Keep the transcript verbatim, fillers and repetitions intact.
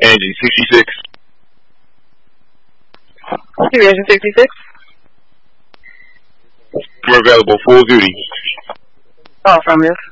Angie, sixty-six. Division sixty-six. We're available full duty. Oh, from this.